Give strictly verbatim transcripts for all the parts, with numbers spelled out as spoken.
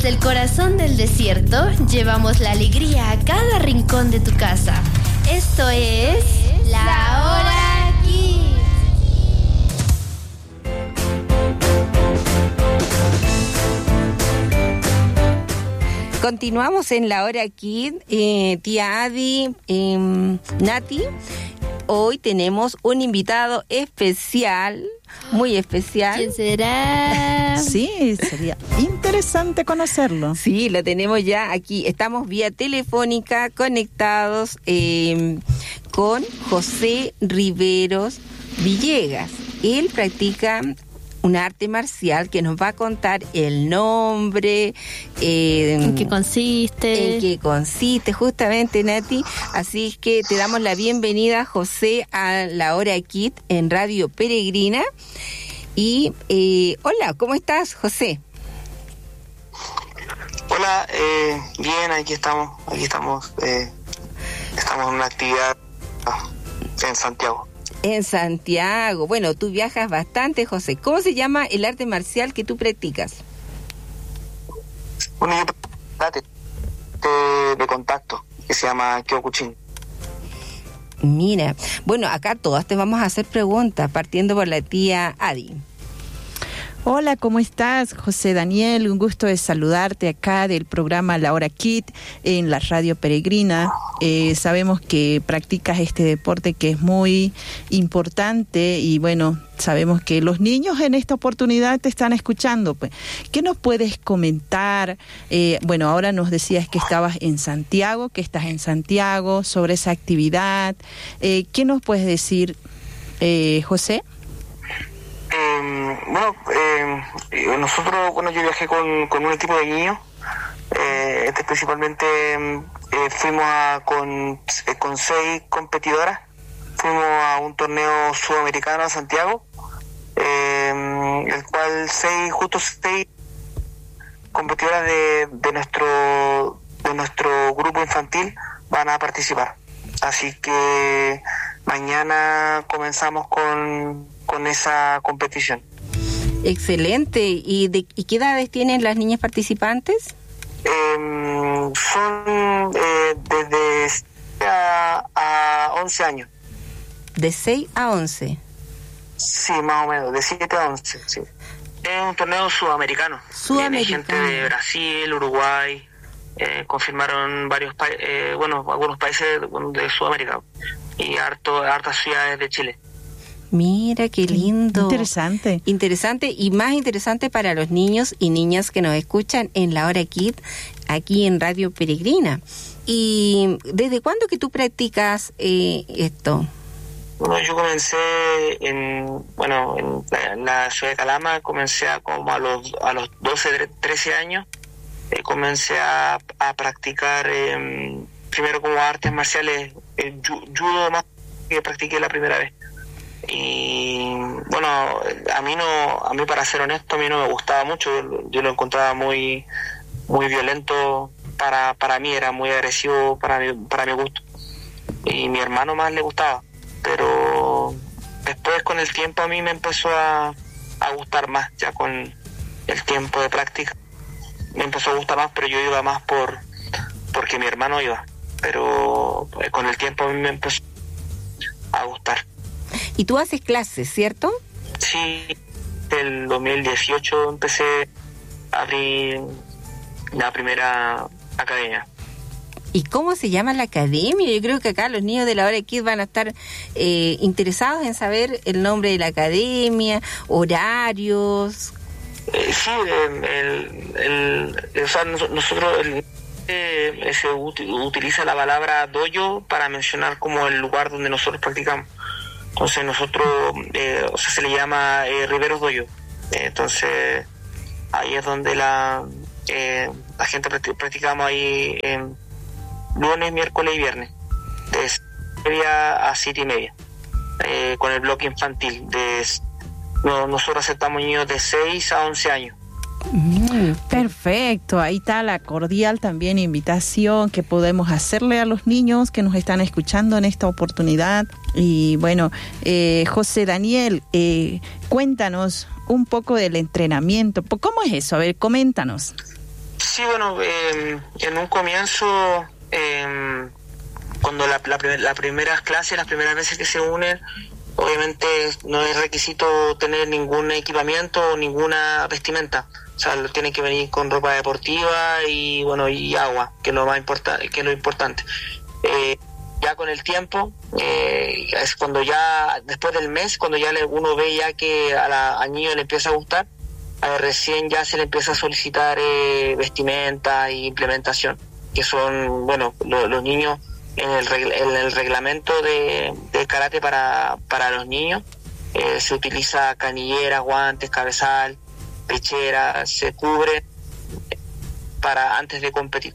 Desde el corazón del desierto, llevamos la alegría a cada rincón de tu casa. Esto es La Hora Kids. Continuamos en La Hora Kids, eh, tía Adi, eh, Nati. Hoy tenemos un invitado especial, muy especial. ¿Quién será? Sí, sería interesante conocerlo. Sí, lo tenemos ya aquí. Estamos vía telefónica conectados eh, con José Riveros Villegas. Él practica un arte marcial que nos va a contar el nombre, eh, ¿en qué consiste? En qué consiste, justamente, Nati. Así es que te damos la bienvenida, José, a La Hora Kids en Radio Peregrina. Y, eh, hola, ¿cómo estás, José? Hola, eh, bien, aquí estamos, aquí estamos, eh, estamos en una actividad en Santiago. En Santiago. Bueno, tú viajas bastante, José. ¿Cómo se llama el arte marcial que tú practicas? Un arte de, de contacto que se llama Kyokushin. Mira, bueno, acá todas te vamos a hacer preguntas, partiendo por la tía Adi. Hola, ¿cómo estás, José Daniel? Un gusto de saludarte acá del programa La Hora Kids en la Radio Peregrina. Eh, sabemos que practicas este deporte que es muy importante y bueno, sabemos que los niños en esta oportunidad te están escuchando. Pues, ¿qué nos puedes comentar? Eh, bueno, ahora nos decías que estabas en Santiago, que estás en Santiago, sobre esa actividad. Eh, ¿Qué nos puedes decir, eh, José? Eh, bueno, eh, nosotros, bueno, yo viajé con, con un equipo de niños, eh, este principalmente eh, fuimos a, con, eh, con seis competidoras, fuimos a un torneo sudamericano a Santiago, eh, el cual seis, justo seis competidoras de, de nuestro de nuestro grupo infantil van a participar. Así que mañana comenzamos con, con esa competición. Excelente. ¿Y, de, ¿Y qué edades tienen las niñas participantes? Eh, son eh, desde seis a, a once años. De seis a once. Sí, más o menos, de siete a once, sí. Es un torneo sudamericano. Sudamericano. Viene gente de Brasil, Uruguay, eh, confirmaron varios países, eh, bueno, algunos países de, de Sudamérica y harto, hartas ciudades de Chile. Mira, qué lindo. Interesante. Interesante y más interesante para los niños y niñas que nos escuchan en La Hora Kids, aquí en Radio Peregrina. ¿Y desde cuándo que tú practicas eh, esto? Bueno, yo comencé en, bueno, en la, en la ciudad de Calama, comencé a como a los, a los doce, trece años, eh, comencé a, a practicar eh, primero como artes marciales, eh, judo más que practiqué la primera vez. Y bueno, a mí no, a mí para ser honesto, a mí no me gustaba mucho, yo, yo lo encontraba muy muy violento para para mí, era muy agresivo para mi, para mi gusto. Y mi hermano más le gustaba, pero después con el tiempo a mí me empezó a, a gustar más, ya con el tiempo de práctica me empezó a gustar más, pero yo iba más por porque mi hermano iba, pero con el tiempo a mí me empezó a gustar. Y tú haces clases, ¿cierto? Sí, el dos mil dieciocho empecé a abrir la primera academia. ¿Y cómo se llama la academia? Yo creo que acá los niños de La Hora Kids van a estar eh, interesados en saber el nombre de la academia, horarios. Eh, sí, el, el, el, o sea, nosotros el, eh, se ut- utiliza la palabra dojo para mencionar como el lugar donde nosotros practicamos. Entonces nosotros, eh, o sea, se le llama eh, Riveros Dojo. Eh, entonces ahí es donde la eh, la gente practic- practicamos ahí eh, lunes, miércoles y viernes, de seis y media a siete y media, eh, con el bloque infantil. De, no, nosotros aceptamos niños de seis a once años. Mm, perfecto, ahí está la cordial también invitación que podemos hacerle a los niños que nos están escuchando en esta oportunidad. Y bueno, eh, José Daniel, eh, cuéntanos un poco del entrenamiento. ¿Cómo es eso? A ver, coméntanos. Sí, bueno, eh, en un comienzo, eh, cuando la, la, las primeras clases, las primeras veces que se unen, obviamente no es requisito tener ningún equipamiento o ninguna vestimenta. O sea, tienen que venir con ropa deportiva y bueno y agua, que es lo más importante, que es lo importante. Eh, ya con el tiempo, eh, es cuando ya después del mes, cuando ya le, uno ve ya que a la, al niño le empieza a gustar, eh, recién ya se le empieza a solicitar eh, vestimenta e implementación, que son, bueno, lo, los niños en el, regl- en el reglamento de, de karate para, para los niños, eh, se utiliza canillera, guantes, cabezal, pechera, se cubre para antes de competir.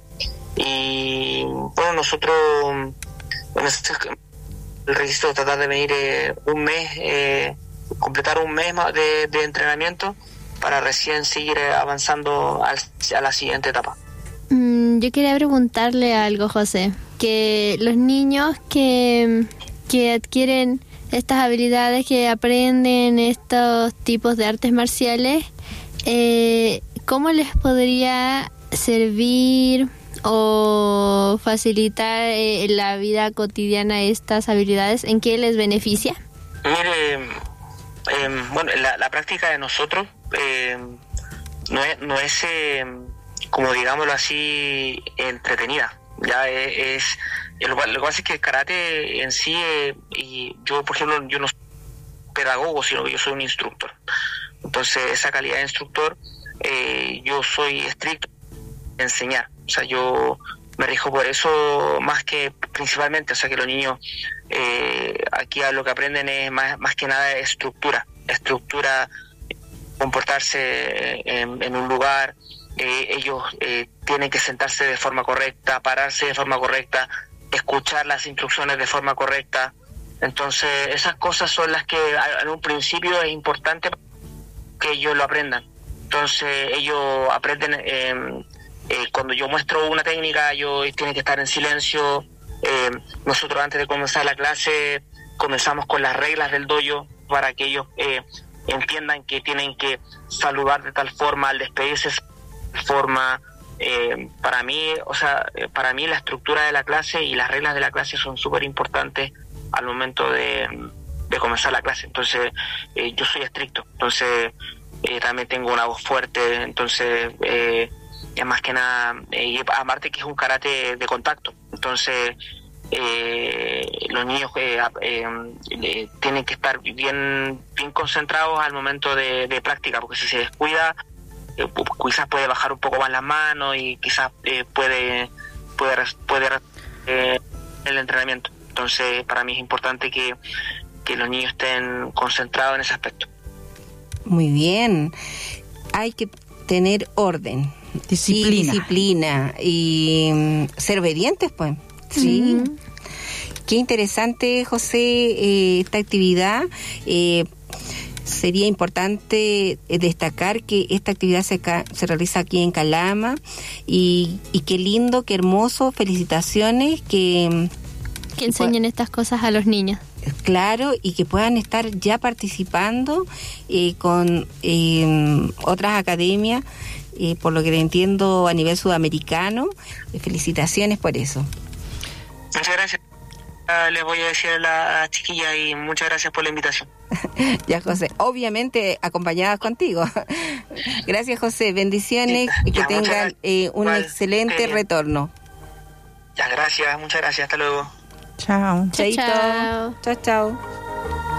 Y bueno, nosotros, bueno, el requisito es tratar de venir eh, un mes, eh, completar un mes de, de entrenamiento para recién seguir avanzando al, a la siguiente etapa. Mm, yo quería preguntarle algo, José, que los niños que, que adquieren estas habilidades, que aprenden estos tipos de artes marciales, eh, ¿cómo les podría servir o facilitar eh, la vida cotidiana estas habilidades? ¿En qué les beneficia? Mire, eh, bueno, la, la práctica de nosotros eh, no es, no es eh, como digámoslo así, entretenida. Ya es, es lo, lo que pasa es que el karate en sí, eh, y yo por ejemplo, yo no soy pedagogo, sino que yo soy un instructor. Entonces esa calidad de instructor, eh, yo soy estricto en enseñar. O sea, yo me rijo por eso más que principalmente, o sea, que los niños eh, aquí lo que aprenden es más, más que nada estructura, estructura, comportarse en, en un lugar, eh, ellos eh, tienen que sentarse de forma correcta, pararse de forma correcta, escuchar las instrucciones de forma correcta. Entonces esas cosas son las que en un principio es importante que ellos lo aprendan. Entonces ellos aprenden, eh, eh, cuando yo muestro una técnica, ellos tienen que estar en silencio. Eh, nosotros antes de comenzar la clase comenzamos con las reglas del dojo para que ellos eh, entiendan que tienen que saludar de tal forma, al despedirse de tal forma. Eh, para mí, o sea, para mí la estructura de la clase y las reglas de la clase son súper importantes al momento de, de comenzar la clase. Entonces eh, yo soy estricto, entonces eh, también tengo una voz fuerte, entonces eh, es más que nada, eh, aparte que es un karate de contacto, entonces eh, los niños eh, eh, eh, tienen que estar bien bien concentrados al momento de, de práctica, porque si se descuida eh, quizás puede bajar un poco más las manos y quizás eh, puede puede puede eh, el entrenamiento. Entonces para mí es importante que, que los niños estén concentrados en ese aspecto. Muy bien, hay que tener orden, disciplina y disciplina y um, ser obedientes, pues. Sí. Uh-huh. Qué interesante, José, eh, esta actividad. Eh, sería importante destacar que esta actividad se, ca- se realiza aquí en Calama y, y qué lindo, qué hermoso. Felicitaciones que que enseñen pu- estas cosas a los niños. Claro, y que puedan estar ya participando eh, con eh, otras academias, eh, por lo que entiendo a nivel sudamericano. Eh, felicitaciones por eso. Muchas gracias. Uh, les voy a decir a la chiquilla y muchas gracias por la invitación. Ya, José, obviamente acompañadas contigo. Gracias, José, bendiciones y que ya, tengan eh, un Igual, excelente retorno. Ya, gracias, muchas gracias, hasta luego. Chao. Chaito. Chao. Chao, chao.